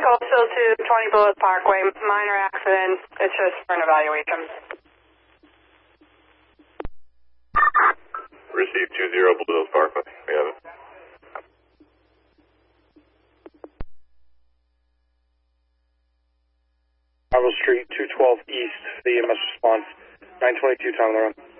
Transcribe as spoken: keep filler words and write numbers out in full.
Coastal to twenty Bullitt Parkway, minor accident, it's just for an evaluation. Receive two zero Blue Hills Parkway, we have it. Marble Street, two twelve East, the E M S response, nine twenty-two, time on the run.